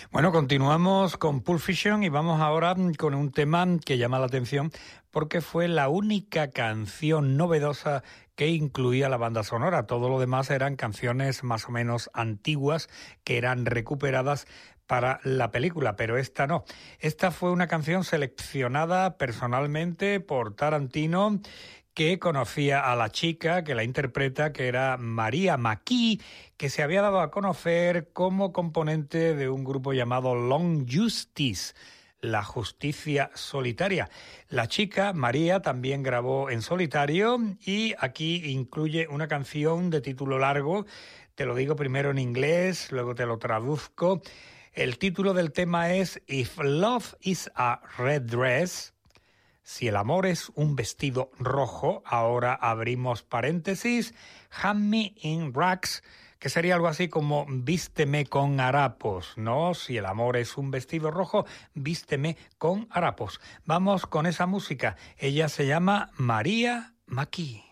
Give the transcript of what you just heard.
Bueno, continuamos con Pulp Fiction y vamos ahora con un tema que llama la atención porque fue la única canción novedosa que incluía la banda sonora. Todo lo demás eran canciones más o menos antiguas que eran recuperadas para la película, pero esta no. Esta fue una canción seleccionada personalmente por Tarantino, que conocía a la chica que la interpreta, que era Maria McKee, que se había dado a conocer como componente de un grupo llamado Long Justice, la justicia solitaria. La chica, María, también grabó en solitario y aquí incluye una canción de título largo. Te lo digo primero en inglés, luego te lo traduzco. El título del tema es If Love is a Red Dress. Si el amor es un vestido rojo, ahora abrimos paréntesis, Hang Me in Rags, que sería algo así como vísteme con harapos, ¿no? Si el amor es un vestido rojo, vísteme con harapos. Vamos con esa música. Ella se llama Maria McKee.